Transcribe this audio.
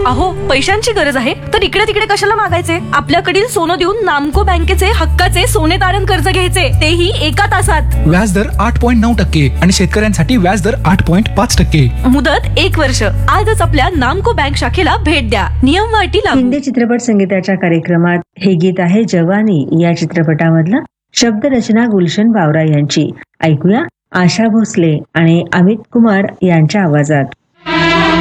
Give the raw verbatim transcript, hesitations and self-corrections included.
अहो, पैशांची गरज आहे तर इकडे तिकडे कशाला मागायचे? आपल्याकडील सोनं देऊन नामको बँकेचे हक्काचे सोने तारण कर्ज घ्यायचे, तेही एका तासात. व्याजदर आठ पॉईंट नऊ टक्के आणि शेतकऱ्यांसाठी व्याजदर आठ पॉईंट पाच टक्के. मुदत एक वर्ष. आजच आपल्या नामको बँक शाखेला भेट द्या. नियम व अटी लागू. हिंदी चित्रपट संगीताच्या कार्यक्रमात हे गीत आहे जवानी या चित्रपटामधलं. शब्दरचना गुलशन बावरा यांची. ऐकूया आशा भोसले आणि अमित कुमार यांच्या आवाजात.